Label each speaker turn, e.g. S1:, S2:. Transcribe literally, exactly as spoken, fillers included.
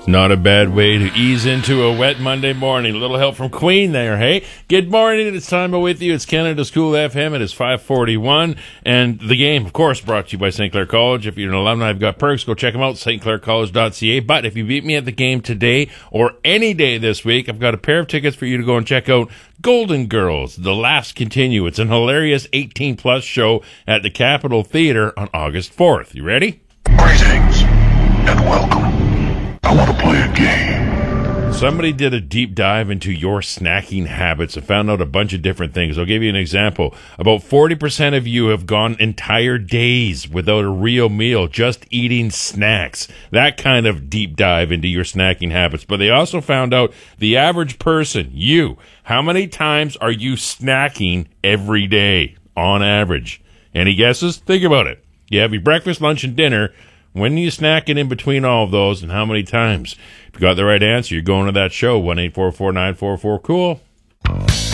S1: Not a bad way to ease into a wet Monday morning. A little help from Queen there, hey? Good morning. It's time with you. It's Canada's Cool F M. It is five forty-one. And the game, of course, brought to you by Saint Clair College. If you're an alumni, I've got perks. Go check them out, st clair college dot c a. But if you beat me at the game today or any day this week, I've got a pair of tickets for you to go and check out Golden Girls. The Laughs Continue. It's an hilarious eighteen-plus show at the Capitol Theatre on August fourth. You ready?
S2: Greetings and welcome. I want to play a game.
S1: Somebody did a deep dive into your snacking habits and found out a bunch of different things. I'll give you an example. About forty percent of you have gone entire days without a real meal, just eating snacks. That kind of deep dive into your snacking habits. But they also found out the average person, you, how many times are you snacking every day on average? Any guesses? Think about it. You have your breakfast, lunch, and dinner. When are you snacking in between all of those, and how many times? If you got the right answer, you're going to that show, one eight four four nine four four cool.